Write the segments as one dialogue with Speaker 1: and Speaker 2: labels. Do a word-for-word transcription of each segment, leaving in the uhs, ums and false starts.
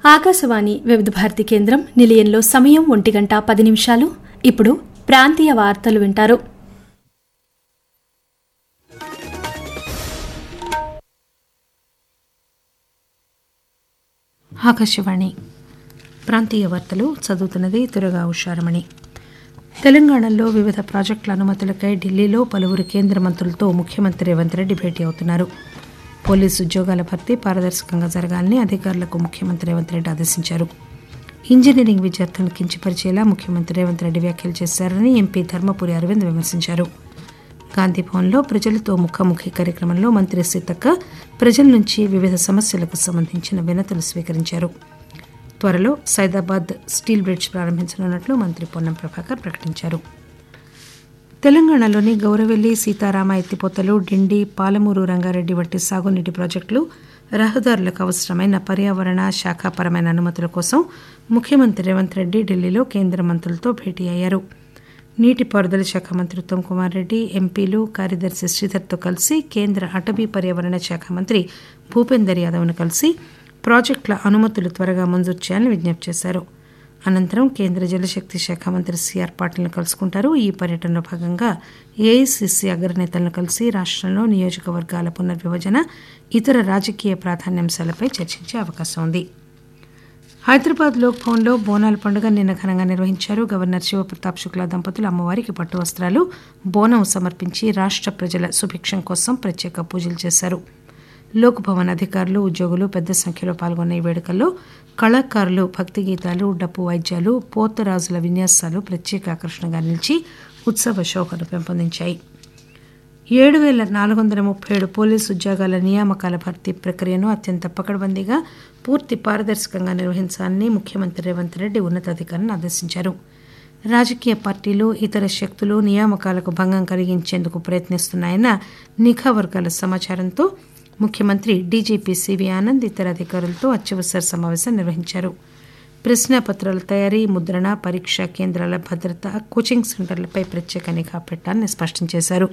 Speaker 1: ఆకాశవాణి వివిధ భారతి కేంద్రం నిలయంలో సమయం ఒంటి గంట పది నిమిషాలు. ఇప్పుడు ప్రాంతీయ వార్తలు వింటారు.
Speaker 2: ఆకాశవాణి ప్రాంతీయ వార్తలు చదువుతున్నది తురగా ఉషారమణి. తెలంగాణలో వివిధ ప్రాజెక్టుల అనుమతులకై ఢిల్లీలో పలువురు కేంద్ర మంత్రులతో ముఖ్యమంత్రి రేవంత్ రెడ్డి భేటీ అవుతున్నారు. పోలీసు ఉద్యోగాల భర్తీ పారదర్శకంగా జరగాలని అధికారులకు ముఖ్యమంత్రి రేవంత్ రెడ్డి ఆదేశించారు. ఇంజనీరింగ్ విద్యార్థులను కించపరిచేలా ముఖ్యమంత్రి రేవంత్ రెడ్డి వ్యాఖ్యలు చేశారని ఎంపీ ధర్మపురి అరవింద్ విమర్శించారు. గాంధీభవన్లో ప్రజలతో ముఖాముఖి కార్యక్రమంలో మంత్రి సీతక్క ప్రజల నుంచి వివిధ సమస్యలకు సంబంధించిన వినతులు స్వీకరించారు. త్వరలో సైదాబాద్ స్టీల్ బ్రిడ్జ్ ప్రారంభించనున్నట్లు మంత్రి పొన్నం ప్రభాకర్ ప్రకటించారు. తెలంగాణలోని గౌరవెల్లి, సీతారామ ఎత్తిపోతలు, డిండి, పాలమూరు రంగారెడ్డి వంటి సాగునీటి ప్రాజెక్టులు, రహదారులకు అవసరమైన పర్యావరణ శాఖాపరమైన అనుమతుల కోసం ముఖ్యమంత్రి రేవంత్ రెడ్డి ఢిల్లీలో కేంద్ర మంత్రులతో భేటీ అయ్యారు. నీటిపారుదల శాఖ మంత్రి ఉత్తమ్ కుమార్ రెడ్డి, ఎంపీలు, కార్యదర్శి శ్రీధర్తో కలిసి కేంద్ర అటవీ పర్యావరణ శాఖ మంత్రి భూపేందర్ యాదవ్ను కలిసి ప్రాజెక్టుల అనుమతులు త్వరగా మంజూరు చేయాలని విజ్ఞప్తి చేశారు. అనంతరం కేంద్ర జలశక్తి శాఖ మంత్రి సిఆర్ పాటిల్ను కలుసుకుంటారు. ఈ పర్యటనలో భాగంగా ఏఐసిసి అగ్రనేతలను కలిసి రాష్టంలో నియోజకవర్గాల పునర్విభజన, ఇతర రాజకీయ ప్రాధాన్యాంశాలపై చర్చించే అవకాశం ఉంది. హైదరాబాద్ లోక్ భవన్లో బోనాల పండుగ నిన్న ఘనంగా నిర్వహించారు. గవర్నర్ శివప్రతాప్ శుక్లా దంపతులు అమ్మవారికి పట్టు వస్త్రాలు, బోనం సమర్పించి రాష్ట్ర ప్రజల సుభిక్షం కోసం ప్రత్యేక పూజలు చేశారు. లోక్ భవన్ అధికారులు, ఉద్యోగులు పెద్ద సంఖ్యలో పాల్గొన్న ఈ వేడుకల్లో కళాకారులు భక్తి గీతాలు, డప్పు వాయిద్యాలు, పోతరాజుల విన్యాసాలు ప్రత్యేక ఆకర్షణగా నిలిచి ఉత్సవ శోభను పెంపొందించాయి. ఏడు వేల నాలుగు వందల ముప్పై ఏడు పోలీసు ఉద్యోగాల నియామకాల భర్తీ ప్రక్రియను అత్యంత పకడ్బందీగా, పూర్తి పారదర్శకంగా నిర్వహించాలని ముఖ్యమంత్రి రేవంత్ రెడ్డి ఉన్నతాధికారులను ఆదేశించారు. రాజకీయ పార్టీలు, ఇతర శక్తులు నియామకాలకు భంగం కలిగించేందుకు ప్రయత్నిస్తున్నాయన్న నిఘా వర్గాల సమాచారంతో ముఖ్యమంత్రి డీజీపీ సివి ఆనంద్ ఇతర అధికారులతో అత్యవసర సమావేశం నిర్వహించారు. ప్రశ్నాపత్రాల తయారీ, ముద్రణ, పరీక్షా కేంద్రాల భద్రత, కోచింగ్ సెంటర్లపై ప్రత్యేక నిఘా పెట్టాలని స్పష్టం చేశారు.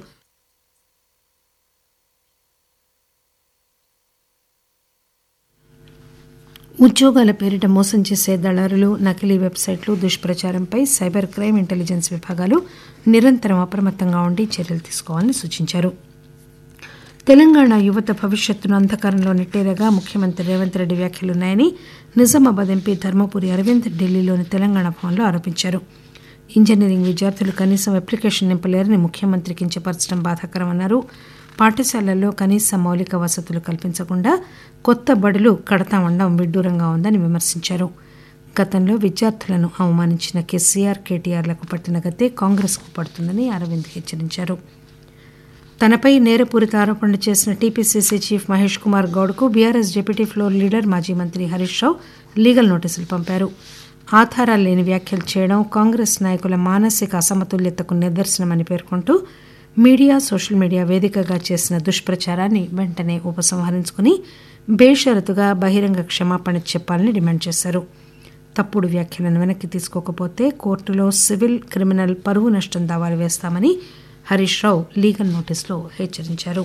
Speaker 2: ఉద్యోగాల పేరిట మోసం చేసే దళారులు, నకిలీ వెబ్సైట్లు, దుష్ప్రచారంపై సైబర్ క్రైమ్ ఇంటెలిజెన్స్ విభాగాలు నిరంతరం అప్రమత్తంగా ఉండి చర్యలు తీసుకోవాలని సూచించారు. తెలంగాణ యువత భవిష్యత్తును అంధకారంలో నెట్టేలాగా ముఖ్యమంత్రి రేవంత్ రెడ్డి వ్యాఖ్యలున్నాయని నిజామాబాద్ ఎంపీ ధర్మపురి అరవింద్ ఢిల్లీలోని తెలంగాణ భవన్లో ఆరోపించారు. ఇంజనీరింగ్ విద్యార్థులు కనీసం అప్లికేషన్ నింపలేరని ముఖ్యమంత్రి కించపరచడం బాధాకరమన్నారు. పాఠశాలల్లో కనీస మౌలిక వసతులు కల్పించకుండా కొత్త బడులు కడతామండం విడ్డూరంగా ఉందని విమర్శించారు. గతంలో విద్యార్థులను అవమానించిన కేసీఆర్, కేటీఆర్లకు పట్టిన గతే కాంగ్రెస్కు పడుతుందని అరవింద్ హెచ్చరించారు. తనపై నేరపూరిత ఆరోపణలు చేసిన TPCC chief Mahesh Kumar గౌడ్కు BRS deputy floor leader మాజీ మంత్రి హరీష్ రావు లీగల్ నోటీసులు పంపారు. ఆధారాలు లేని వ్యాఖ్యలు చేయడం కాంగ్రెస్ నాయకుల మానసిక అసమతుల్యతకు నిదర్శనమని పేర్కొంటూ మీడియా, సోషల్ మీడియా వేదికగా చేసిన దుష్ప్రచారాన్ని వెంటనే ఉపసంహరించుకుని బేషరతుగా బహిరంగ క్షమాపణ చెప్పాలని డిమాండ్ చేశారు. తప్పుడు వ్యాఖ్యలను వెనక్కి తీసుకోకపోతే కోర్టులో సివిల్, క్రిమినల్ పరువు నష్టం దావాలు వేస్తామని హరీష్ రావు లీగల్ నోటీసులో హెచ్చరించారు.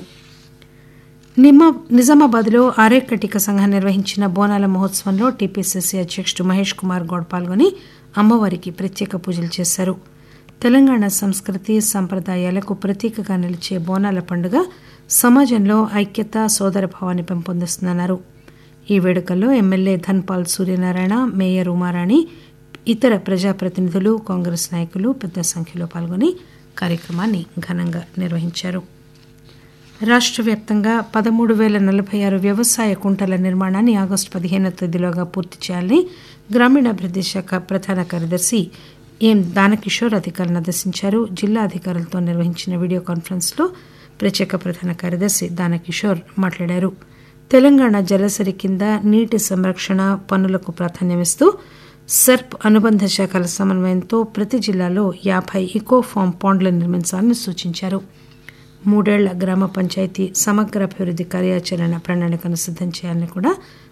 Speaker 2: నిమా నిజామాబాద్లో ఆర్యకటిక సంఘం నిర్వహించిన బోనాల మహోత్సవంలో టీపీసీసీ అధ్యక్షుడు మహేష్ కుమార్ గౌడ్ పాల్గొని అమ్మవారికి ప్రత్యేక పూజలు చేశారు. తెలంగాణ సంస్కృతి, సంప్రదాయాలకు ప్రతీకగా నిలిచే బోనాల పండుగ సమాజంలో ఐక్యత, సోదరభావాన్ని పెంపొందిస్తుందన్నారు. ఈ వేడుకల్లో ఎమ్మెల్యే ధన్పాల్ సూర్యనారాయణ, మేయర్ ఉమారాణి, ఇతర ప్రజాప్రతినిధులు, కాంగ్రెస్ నాయకులు పెద్ద సంఖ్యలో పాల్గొని కార్యక్రమాన్ని ఘనంగా నిర్వహించారు. రాష్ట్ర వ్యాప్తంగా పదమూడు వేల నలభై ఆరు వ్యవసాయ కుంటల నిర్మాణాన్ని ఆగస్టు పదిహేనవ తేదీలోగా పూర్తి చేయాలని గ్రామీణాభివృద్ధి శాఖ ప్రధాన కార్యదర్శి ఎం దానకిషోర్ అధికారులను ఆదేశించారు. జిల్లా అధికారులతో నిర్వహించిన వీడియో కాన్ఫరెన్స్లో ప్రత్యేక ప్రధాన కార్యదర్శి దానకిషోర్ మాట్లాడారు. తెలంగాణ జలసరి కింద నీటి సంరక్షణ పనులకు ప్రాధాన్యమిస్తూ సెర్ప్ అనుబంధ శాఖల సమన్వయంతో ప్రతి జిల్లాలో యాభై ఇకో ఫామ్ పాండ్లు నిర్మించాలని సూచించారు. మూడేళ్ల గ్రామ పంచాయతీ సమగ్ర అభివృద్ధి కార్యాచరణ ప్రణాళికను సిద్దం చేయాలని కూడా